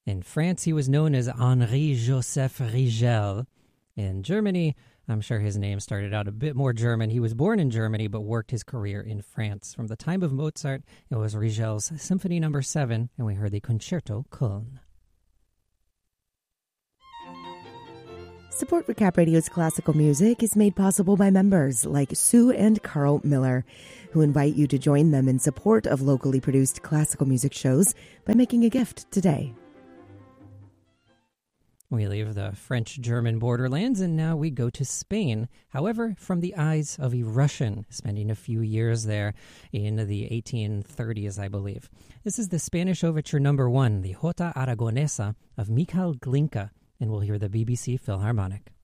In France, he was known as Henri-Joseph Rigel. In Germany, I'm sure his name started out a bit more German. He was born in Germany but worked his career in France. From the time of Mozart, it was Rigel's Symphony No. 7, and we heard the Concerto Köln. Support for Cap Radio's classical music is made possible by members like Sue and Carl Miller, who invite you to join them in support of locally produced classical music shows by making a gift today. We leave the French-German borderlands and now we go to Spain, however, from the eyes of a Russian, spending a few years there in the 1830s, I believe. This is the Spanish Overture No. 1, the Jota Aragonesa of Mikhail Glinka, and we'll hear the BBC Philharmonic.